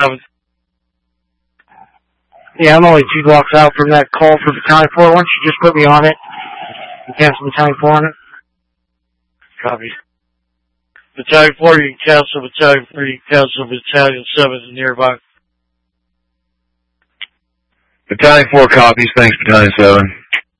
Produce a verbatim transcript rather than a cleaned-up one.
seven. Yeah, I'm only two blocks out from that call for Battalion four. Why don't you just put me on it? You cancel Battalion four on it? Copy. Battalion four, you can cancel Battalion four, you can cancel Battalion seven is nearby. Battalion four copies, thanks Battalion seven.